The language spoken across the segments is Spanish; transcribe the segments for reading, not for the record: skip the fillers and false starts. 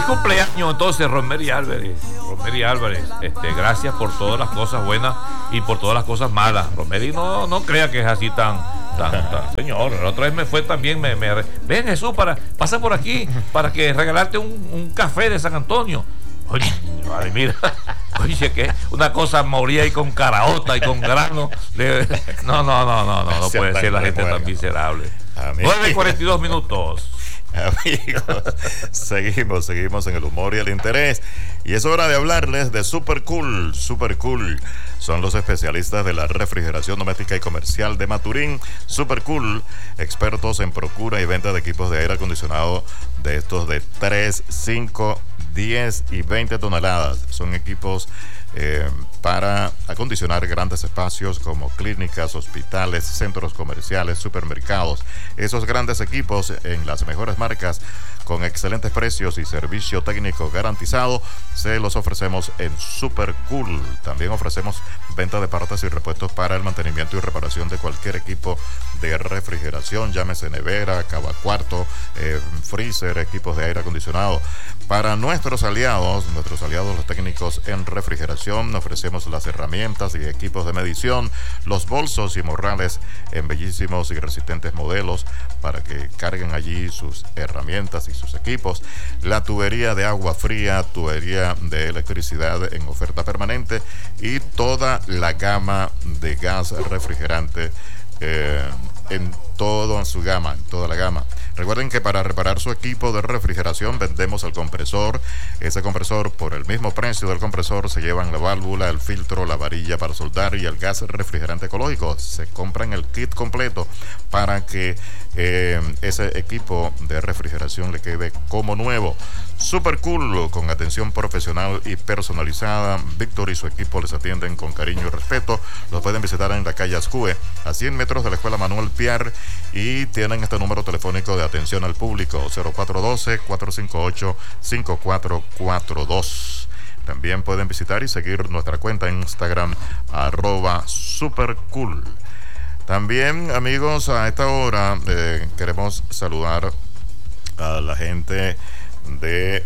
Feliz cumpleaños entonces, Rosemary Álvarez. Rosemary Álvarez, gracias por todas las cosas buenas y por todas las cosas malas. Rosemary no crea que es así tan. Señor, la otra vez me fue también, ven Jesús, pasa por aquí para que regalarte un café de San Antonio. Oye, vale, mira, oye, que una cosa moría y con caraota y con grano. No puede ser la gente tan miserable. 9:42 minutos. Amigos, seguimos en el humor y el interés. Y es hora de hablarles de Super Cool. Super Cool son los especialistas de la refrigeración doméstica y comercial de Maturín. Super Cool, expertos en procura y venta de equipos de aire acondicionado de estos de 3, 5, 10 y 20 toneladas. Son equipos para acondicionar grandes espacios como clínicas, hospitales, centros comerciales, supermercados. Esos grandes equipos en las mejores marcas con excelentes precios y servicio técnico garantizado se los ofrecemos en Super Cool. También ofrecemos venta de partes y repuestos para el mantenimiento y reparación de cualquier equipo de refrigeración, llámese nevera, cavacuarto, freezer, equipos de aire acondicionado. Para nuestros aliados los técnicos en refrigeración, ofrecemos las herramientas y equipos de medición, los bolsos y morrales en bellísimos y resistentes modelos para que carguen allí sus herramientas y sus equipos, la tubería de agua fría, tubería de electricidad en oferta permanente y toda la gama de gas refrigerante en toda la gama. Recuerden que para reparar su equipo de refrigeración vendemos el compresor. Ese compresor, por el mismo precio del compresor, se llevan la válvula, el filtro, la varilla para soldar y el gas refrigerante ecológico. Se compran el kit completo para que ese equipo de refrigeración le quede como nuevo. Super Cool, con atención profesional y personalizada. Víctor y su equipo les atienden con cariño y respeto. Los pueden visitar en la calle Ascue, a 100 metros de la Escuela Manuel Piar, y tienen este número telefónico de atención al público, 0412-458-5442. También pueden visitar y seguir nuestra cuenta en Instagram, @supercool. También, amigos, a esta hora queremos saludar a la gente de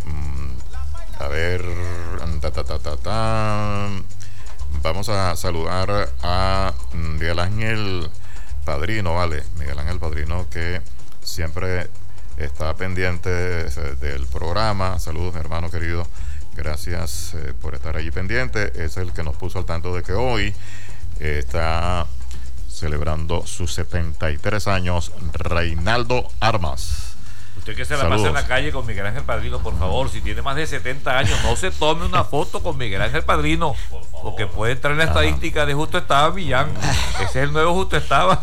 vamos a saludar a Miguel Ángel Padrino, Miguel Ángel Padrino, que siempre está pendiente del programa. Saludos, mi hermano querido, gracias por estar allí pendiente. Es el que nos puso al tanto de que hoy está celebrando sus 73 años Reinaldo Armas. Usted que se la pasa en la calle con Miguel Ángel Padrino, por favor, si tiene más de 70 años, no se tome una foto con Miguel Ángel Padrino, porque puede entrar en la estadística de Justo Estaba Millán. Ese es el nuevo Justo Estaba.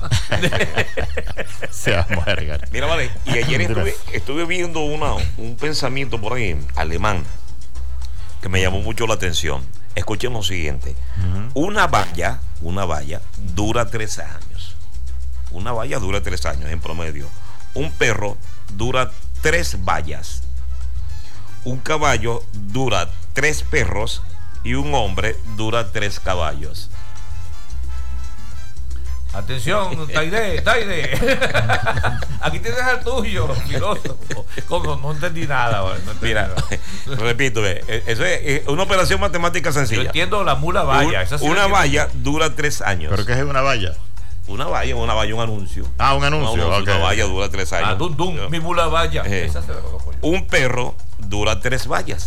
Mira, vale, y ayer estuve viendo un pensamiento por ahí alemán que me llamó mucho la atención. Escuchen lo siguiente. Una valla dura 3 años. Una valla dura 3 años en promedio. Un perro dura 3 vallas. Un caballo dura 3 perros y un hombre dura 3 caballos. Atención, Taide. Aquí tienes al tuyo, filósofo. ¿Cómo? No entendí nada. Mira, repito, eso es una operación matemática sencilla. Yo entiendo la mula valla. Una valla dura 3 años. ¿Pero qué es una valla? Una valla, un anuncio. Un anuncio. Una valla dura 3 años. Mi mula valla. Esa se la conozco yo. Un perro dura 3 vallas.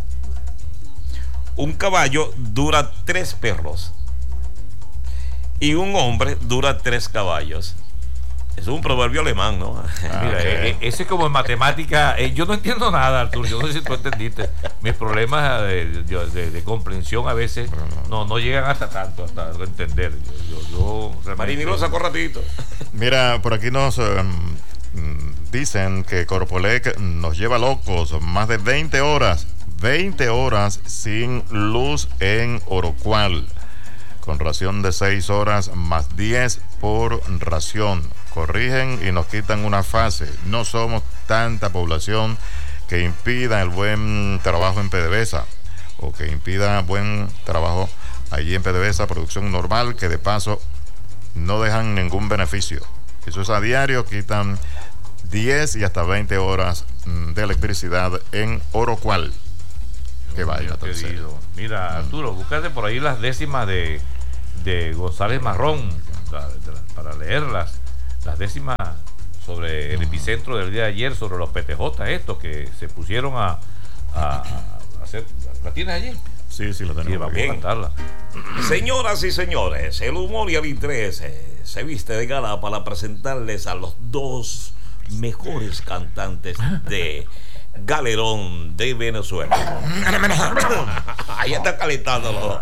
Un caballo dura 3 perros. Y un hombre dura 3 caballos. Es un proverbio alemán, ¿no? Mira, ese es como en matemática. Yo no entiendo nada, Arturo. Yo no sé si tú entendiste. Mis problemas de comprensión a veces no llegan hasta tanto, hasta entender. Marinero sacó ratito. Mira, por aquí nos dicen que Corpolec nos lleva locos. Más de 20 horas sin luz en Orocual, con ración de 6 horas más 10 por ración. Corrigen y nos quitan una fase. No somos tanta población que impida el buen trabajo en PDVSA, o que impida buen trabajo allí en PDVSA, producción normal, que de paso no dejan ningún beneficio. Eso es a diario, quitan 10 y hasta 20 horas de electricidad en Orocual. Que vaya, querido. Mira, Arturo, búscate por ahí las décimas de González Marrón para leerlas. Las décimas sobre el epicentro del día de ayer, sobre los PTJ estos que se pusieron a hacer. ¿La tienes allí? Sí, la tenemos. Sí, vamos a cantarla. Señoras y señores, el humor y el interés se viste de gala para presentarles a los dos mejores cantantes de Galerón de Venezuela. Ahí está calentándolo.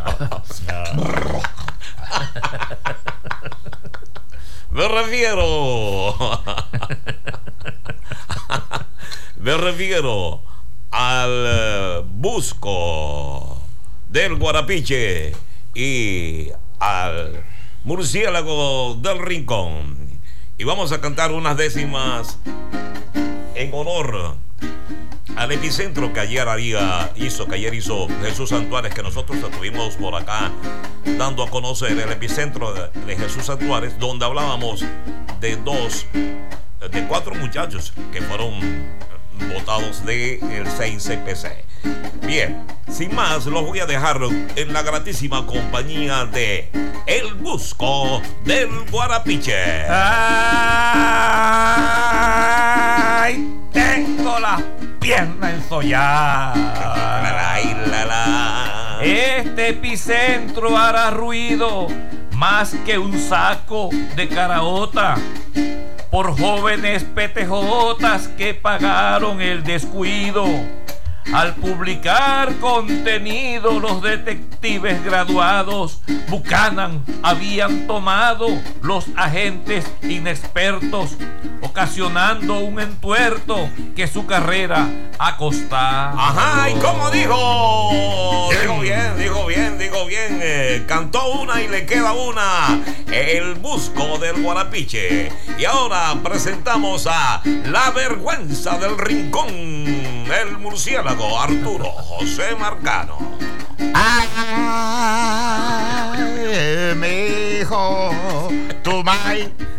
Me refiero al Busco del Guarapiche y al Murciélago del Rincón. Y vamos a cantar unas décimas en honor al epicentro que ayer hizo Jesús Santuares, que nosotros estuvimos por acá dando a conocer el epicentro de Jesús Santuares, donde hablábamos de 4 muchachos que fueron votados del 6CPC. Bien, sin más, los voy a dejar en la gratísima compañía de El Busco del Guarapiche. ¡Ay! Tengo la pierna ensollada. Este epicentro hará ruido más que un saco de caraota por jóvenes PTJs que pagaron el descuido. Al publicar contenido, los detectives graduados Buchanan habían tomado los agentes inexpertos, ocasionando un entuerto que su carrera ha costado. Ajá, ¿y cómo dijo? Dijo bien. Cantó una y le queda una. El Busco del Guarapiche. Y ahora presentamos a La Vergüenza del Rincón, el Murciélago, Arturo José Marcano. Ay, mi hijo, tu mai